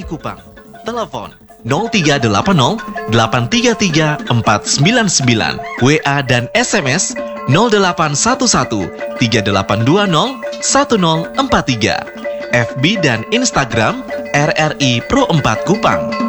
Kupang. Telepon 0380 833 499, WA dan SMS 0811 3820 1043, FB dan Instagram RRI Pro 4 Kupang.